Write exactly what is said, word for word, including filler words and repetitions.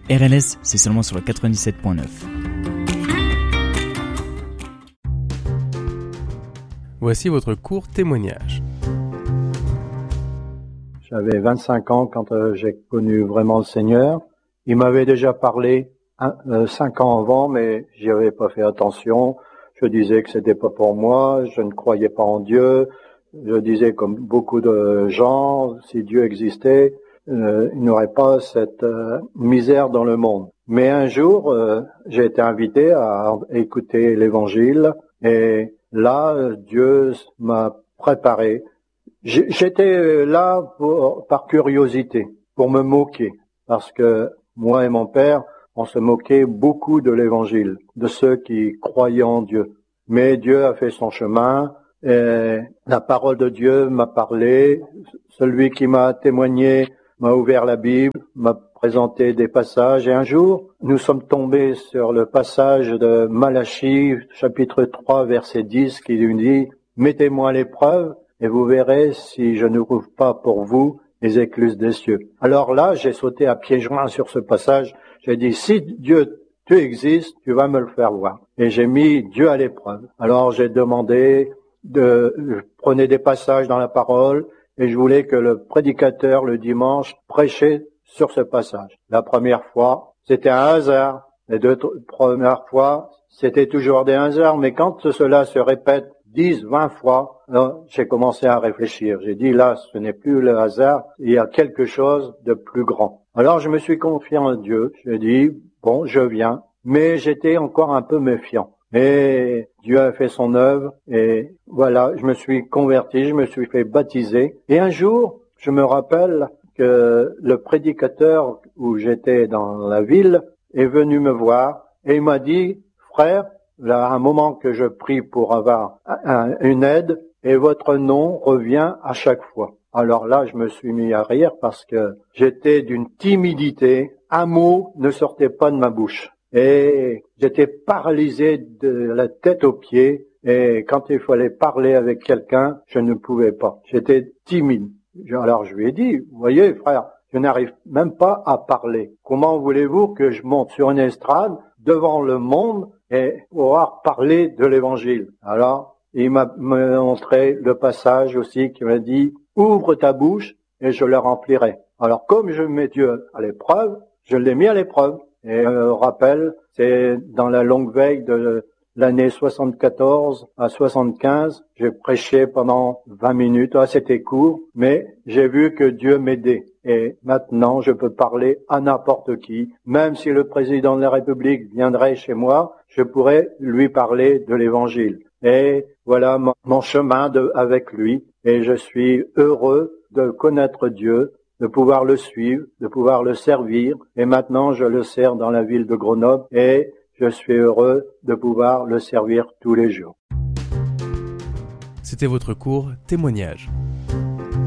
R L S, c'est seulement sur le quatre-vingt-dix-sept point neuf. Voici votre court témoignage. J'avais vingt-cinq ans quand euh, j'ai connu vraiment le Seigneur. Il m'avait déjà parlé un, euh, cinq ans avant, mais j'y avais pas fait attention. Je disais que c'était pas pour moi, je ne croyais pas en Dieu. Je disais comme beaucoup de gens, si Dieu existait, euh, il n'y aurait pas cette euh, misère dans le monde. Mais un jour, euh, j'ai été invité à écouter l'Évangile et là, Dieu m'a préparé. J'étais là pour, par curiosité, pour me moquer, parce que moi et mon père, on se moquait beaucoup de l'Évangile, de ceux qui croyaient en Dieu. Mais Dieu a fait son chemin, et la parole de Dieu m'a parlé, celui qui m'a témoigné m'a ouvert la Bible, m'a présenté des passages, et un jour, nous sommes tombés sur le passage de Malachie, chapitre trois, verset dix, qui nous dit « Mettez-moi à l'épreuve, et vous verrez si je ne rouvre pas pour vous les écluses des cieux. » Alors là, j'ai sauté à pieds joints sur ce passage. J'ai dit, si Dieu, tu existes, tu vas me le faire voir. Et j'ai mis Dieu à l'épreuve. Alors j'ai demandé de, je prenais des passages dans la parole et je voulais que le prédicateur, le dimanche, prêchait sur ce passage. La première fois, c'était un hasard. Les deux premières fois, c'était toujours des hasards. Mais quand cela se répète dix, vingt fois, alors, j'ai commencé à réfléchir. J'ai dit, là, ce n'est plus le hasard, il y a quelque chose de plus grand. Alors, je me suis confié en Dieu. J'ai dit, bon, je viens. Mais j'étais encore un peu méfiant. Mais Dieu a fait son œuvre et voilà, je me suis converti, je me suis fait baptiser. Et un jour, je me rappelle que le prédicateur où j'étais dans la ville est venu me voir et il m'a dit, frère, il y a un moment que je prie pour avoir un, une aide et votre nom revient à chaque fois. Alors là, je me suis mis à rire parce que j'étais d'une timidité. Un mot ne sortait pas de ma bouche. Et j'étais paralysé de la tête aux pieds. Et quand il fallait parler avec quelqu'un, je ne pouvais pas. J'étais timide. Alors je lui ai dit, vous voyez frère, je n'arrive même pas à parler. Comment voulez-vous que je monte sur une estrade devant le monde et pouvoir parler de l'Évangile? Alors, il m'a montré le passage aussi qui m'a dit « Ouvre ta bouche et je le remplirai ». Alors, comme je mets Dieu à l'épreuve, je l'ai mis à l'épreuve. Et je rappelle, c'est dans la longue veille de l'année soixante-quatorze à soixante-quinze, j'ai prêché pendant vingt minutes. Ah, c'était court, mais j'ai vu que Dieu m'aidait. Et maintenant, je peux parler à n'importe qui. Même si le président de la République viendrait chez moi, je pourrais lui parler de l'Évangile. Et voilà mon, mon chemin de, avec lui. Et je suis heureux de connaître Dieu, de pouvoir le suivre, de pouvoir le servir. Et maintenant, je le sers dans la ville de Grenoble et je suis heureux de pouvoir le servir tous les jours. C'était votre court témoignage.